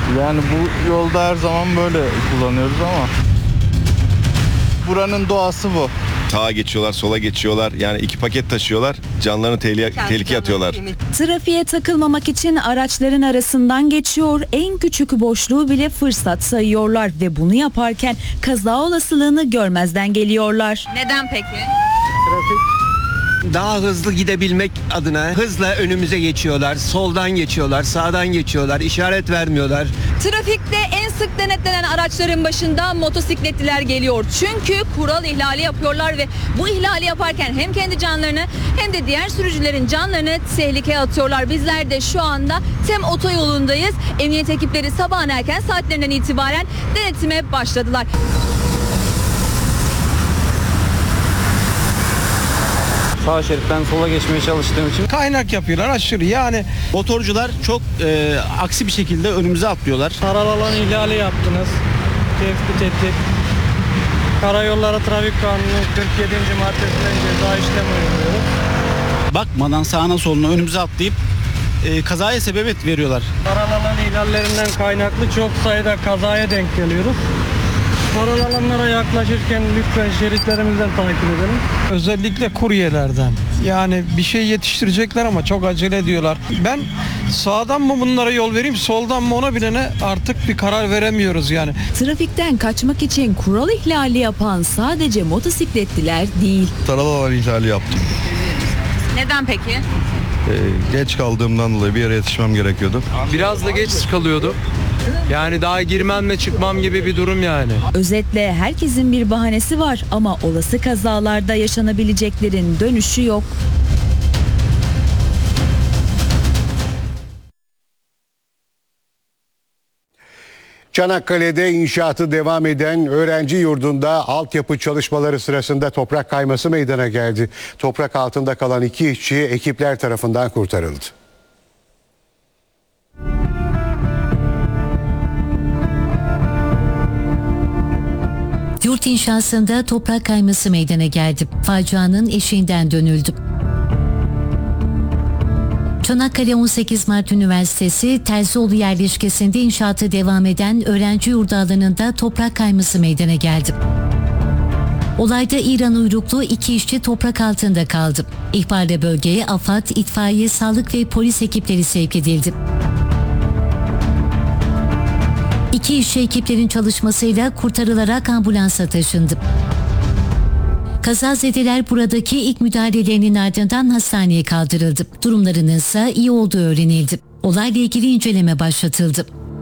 Yani bu yolda her zaman böyle kullanıyoruz ama buranın doğası bu. Sağa geçiyorlar, sola geçiyorlar. Yani 2 paket taşıyorlar. Canlarını tehlikeye atıyorlar. Trafiğe takılmamak için araçların arasından geçiyor. En küçük boşluğu bile fırsat sayıyorlar ve bunu yaparken kaza olasılığını görmezden geliyorlar. Neden peki? Daha hızlı gidebilmek adına hızla önümüze geçiyorlar. Soldan geçiyorlar, sağdan geçiyorlar, işaret vermiyorlar. Trafikte en sık denetlenen araçların başında motosikletliler geliyor. Çünkü kural ihlali yapıyorlar ve bu ihlali yaparken hem kendi canlarını hem de diğer sürücülerin canlarını tehlikeye atıyorlar. Bizler de şu anda Tem otoyolundayız. Emniyet ekipleri sabahın erken saatlerinden itibaren denetime başladılar. Sağ şeritten sola geçmeye çalıştığım için Kaynak yapıyorlar aşırı, yani Motorcular çok aksi bir şekilde önümüze atlıyorlar. karar alan ihlali yaptınız. Tespit ettik. Karayolları Trafik Kanunu 47. maddesinden ceza işlemi uyguluyoruz. Bakmadan sağına soluna önümüze atlayıp kazaya sebebiyet veriyorlar. Karar alan ihlallerinden kaynaklı çok sayıda kazaya denk geliyoruz. Karar alanlara yaklaşırken lütfen şeritlerimizden takip edelim. özellikle kuryelerden. Yani bir şey yetiştirecekler ama çok acele ediyorlar. Ben sağdan mı bunlara yol vereyim, soldan mı, ona bilene artık bir karar veremiyoruz yani. Trafikten kaçmak için kural ihlali yapan sadece motosikletliler değil. Taralı ihlali yaptım. Neden peki? Geç kaldığımdan dolayı bir yere yetişmem gerekiyordu. Biraz da geç kalıyordu. Yani daha girmem ve çıkmam gibi bir durum yani. Özetle herkesin bir bahanesi var ama olası kazalarda yaşanabileceklerin dönüşü yok. Çanakkale'de inşaatı devam eden öğrenci yurdunda altyapı çalışmaları sırasında toprak kayması meydana geldi. Toprak altında kalan 2 işçi ekipler tarafından kurtarıldı. Yurt inşasında toprak kayması meydana geldi. Facianın eşiğinden dönüldü. Çanakkale 18 Mart Üniversitesi Terzioğlu yerleşkesinde inşaatı devam eden öğrenci yurdu alanında toprak kayması meydana geldi. Olayda İran uyruklu 2 işçi toprak altında kaldı. İhbarla bölgeye AFAD, itfaiye, sağlık ve polis ekipleri sevk edildi. 2 işçi ekiplerin çalışmasıyla kurtarılarak ambulansa taşındı. Kazazedeler buradaki ilk müdahalelerinin ardından hastaneye kaldırıldı. Durumlarının ise iyi olduğu öğrenildi. Olayla ilgili inceleme başlatıldı.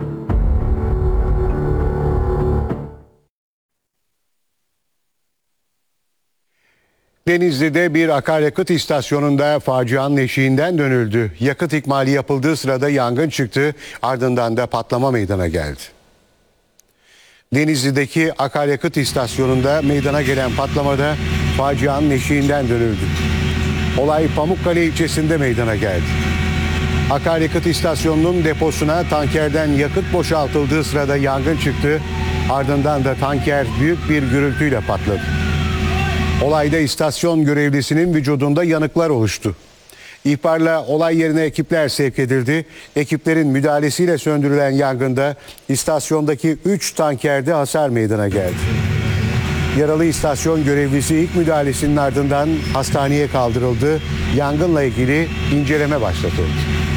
Denizli'de bir akaryakıt istasyonunda facianın eşiğinden dönüldü. Yakıt ikmali yapıldığı sırada yangın çıktı, ardından da patlama meydana geldi. Denizli'deki akaryakıt istasyonunda meydana gelen patlamada facianın eşiğinden dönüldü. Olay Pamukkale ilçesinde meydana geldi. Akaryakıt istasyonunun deposuna tankerden yakıt boşaltıldığı sırada yangın çıktı, ardından da tanker büyük bir gürültüyle patladı. Olayda istasyon görevlisinin vücudunda yanıklar oluştu. İhbarla olay yerine ekipler sevk edildi. Ekiplerin müdahalesiyle söndürülen yangında istasyondaki 3 tankerde hasar meydana geldi. Yaralı istasyon görevlisi ilk müdahalesinin ardından hastaneye kaldırıldı. Yangınla ilgili inceleme başlatıldı.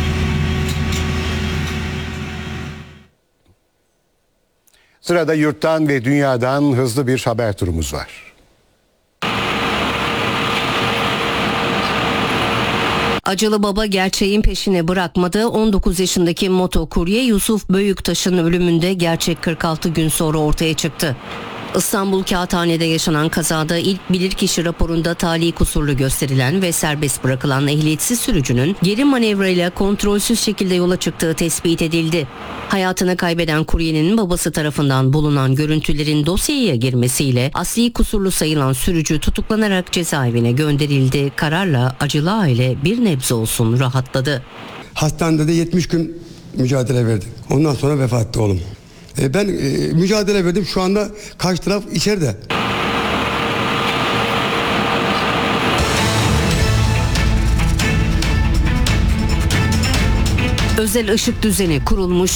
Sırada yurttan ve dünyadan hızlı bir haber turumuz var. Acılı baba gerçeğin peşine bırakmadı. 19 yaşındaki motokurye Yusuf Büyüktaş'ın ölümünde gerçek 46 gün sonra ortaya çıktı. İstanbul Kağıthane'de yaşanan kazada ilk bilirkişi raporunda tali kusurlu gösterilen ve serbest bırakılan ehliyetsiz sürücünün geri manevrayla kontrolsüz şekilde yola çıktığı tespit edildi. Hayatını kaybeden kuryenin babası tarafından bulunan görüntülerin dosyaya girmesiyle asli kusurlu sayılan sürücü tutuklanarak cezaevine gönderildi. Kararla acılı aile bir nebze olsun rahatladı. Hastanede de 70 gün mücadele verdim. Ondan sonra vefat etti oğlum. Ben mücadele verdim. Şu anda karşı taraf içeride. Özel ışık düzeni kurulmuş.